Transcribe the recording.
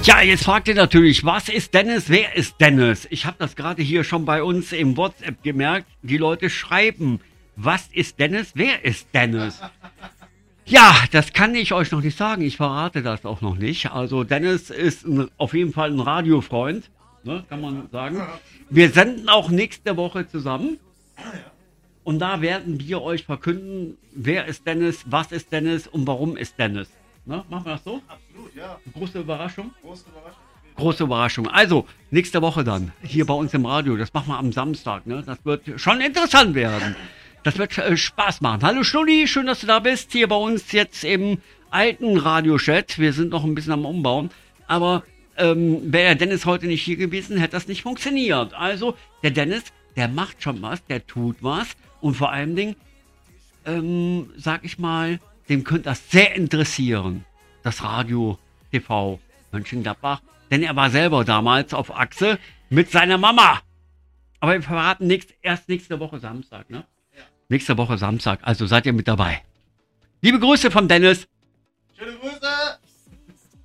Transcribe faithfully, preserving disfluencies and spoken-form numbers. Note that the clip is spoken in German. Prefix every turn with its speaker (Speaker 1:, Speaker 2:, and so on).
Speaker 1: Ja, jetzt fragt ihr natürlich, was ist Dennis? Wer ist Dennis? Ich habe das gerade hier schon bei uns im WhatsApp gemerkt. Die Leute schreiben, was ist Dennis? Wer ist Dennis? Ja, das kann ich euch noch nicht sagen. Ich verrate das auch noch nicht. Also Dennis ist ein, auf jeden Fall ein Radiofreund, ne, kann man sagen. Wir senden auch nächste Woche zusammen. Und da werden wir euch verkünden, wer ist Dennis, was ist Dennis und warum ist Dennis. Ne, machen wir das so?
Speaker 2: Absolut, ja.
Speaker 1: Große Überraschung?
Speaker 2: Große Überraschung.
Speaker 1: Große Überraschung. Also, nächste Woche dann, hier bei uns im Radio. Das machen wir am Samstag. Ne? Das wird schon interessant werden. Das wird äh, Spaß machen. Hallo Schnulli, schön, dass du da bist. Hier bei uns jetzt im alten Radiochat. Wir sind noch ein bisschen am Umbauen. Aber ähm, wäre der Dennis heute nicht hier gewesen, hätte das nicht funktioniert. Also, der Dennis, der macht schon was, der tut was. Und vor allen Dingen, ähm, sag ich mal, dem könnte das sehr interessieren. Das Radio T V Mönchengladbach. Denn er war selber damals auf Achse mit seiner Mama. Aber wir verraten nächst, erst nächste Woche Samstag, ne? Ja. Nächste Woche Samstag. Also seid ihr mit dabei. Liebe Grüße von Dennis.
Speaker 2: Schöne Grüße.